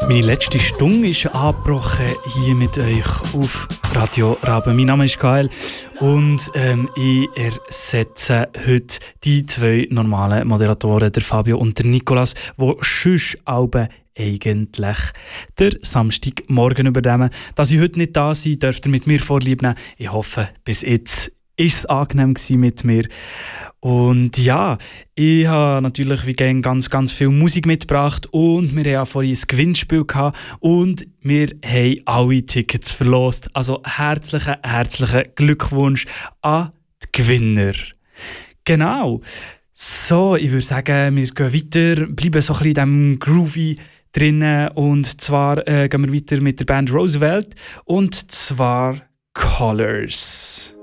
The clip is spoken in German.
Meine letzte Stunde ist angebrochen hier mit euch auf Radio Rabe. Mein Name ist Gael und ich ersetze heute die zwei normalen Moderatoren, der Fabio und der Nicolas, die sonst alle eigentlich der Samstagmorgen übernehmen. Dass ich heute nicht da sein dürft ihr mit mir Vorlieb nehmen. Ich hoffe, bis jetzt war es angenehm mit mir. Und ja, ich habe natürlich wie gerne ganz viel Musik mitgebracht und wir haben ja vorhin ein Gewinnspiel gehabt und wir haben alle Tickets verlost. Also herzlichen Glückwunsch an die Gewinner. Genau. So, ich würde sagen, wir gehen weiter, bleiben so ein bisschen in diesem Groovy drinnen und zwar gehen wir weiter mit der Band Roosevelt und zwar Colors.